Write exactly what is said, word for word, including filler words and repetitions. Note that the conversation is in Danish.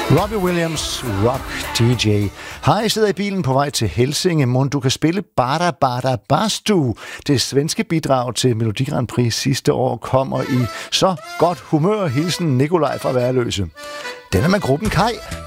Robbie Williams, Rock D J. Hej, jeg sidder i bilen på vej til Helsinge. Mon du kan spille Bada Bada Bastu. Det svenske bidrag til Melodi Grand Prix sidste år kommer i så godt humør. Hilsen Nikolaj fra Værløse. Den er med gruppen Kai.